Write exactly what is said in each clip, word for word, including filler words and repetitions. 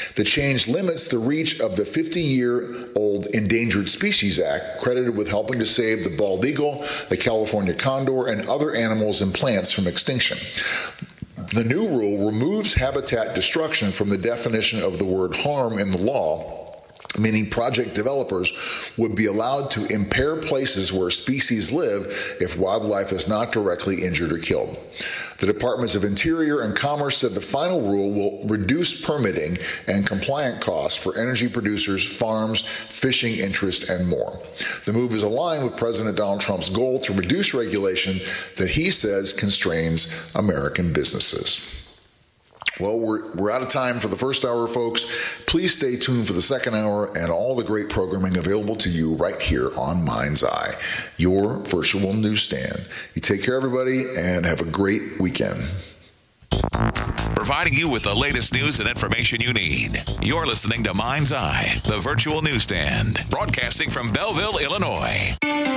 The change limits the reach of the fifty-year-old Endangered Species Act, credited with helping to save the bald eagle, the California condor, and other animals and plants from extinction. The new rule removes habitat destruction from the definition of the word harm in the law, meaning project developers would be allowed to impair places where species live if wildlife is not directly injured or killed. The Departments of Interior and Commerce said the final rule will reduce permitting and compliance costs for energy producers, farms, fishing interests, and more. The move is aligned with President Donald Trump's goal to reduce regulation that he says constrains American businesses. Well, we're, we're out of time for the first hour, folks. Please stay tuned for the second hour and all the great programming available to you right here on Mind's Eye, your virtual newsstand. You take care, everybody, and have a great weekend. Providing you with the latest news and information you need. You're listening to Mind's Eye, the virtual newsstand, broadcasting from Belleville, Illinois.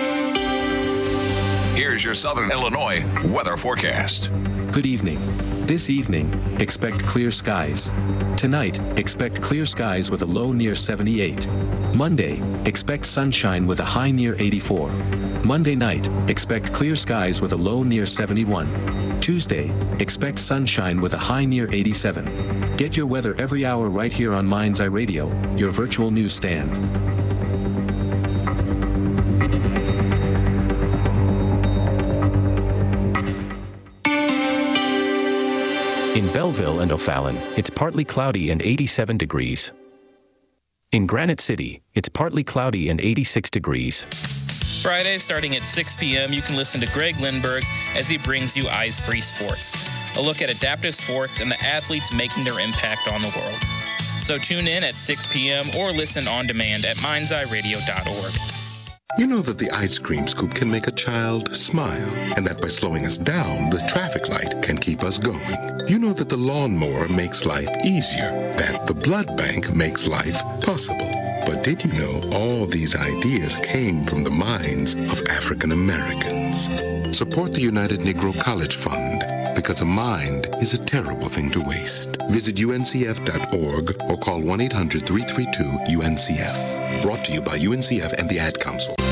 Here's your Southern Illinois weather forecast. Good evening. This evening, expect clear skies. Tonight, expect clear skies with a low near seventy-eight. Monday, expect sunshine with a high near eighty-four. Monday night, expect clear skies with a low near seventy-one. Tuesday, expect sunshine with a high near eighty-seven. Get your weather every hour right here on Mind's Eye Radio, your virtual newsstand. In Belleville and O'Fallon, it's partly cloudy and eighty-seven degrees. In Granite City, it's partly cloudy and eighty-six degrees. Friday, starting at six p.m., you can listen to Greg Lindberg as he brings you Eyes Free Sports, a look at adaptive sports and the athletes making their impact on the world. So tune in at six p.m. or listen on demand at minds eye radio dot org. You know that the ice cream scoop can make a child smile, and that by slowing us down, the traffic light can keep us going. You know that the lawnmower makes life easier, that the blood bank makes life possible. But did you know all these ideas came from the minds of African Americans? Support the United Negro College Fund, because a mind is a terrible thing to waste. Visit U N C F dot org or call one eight hundred three three two U N C F. Brought to you by U N C F and the Ad Council.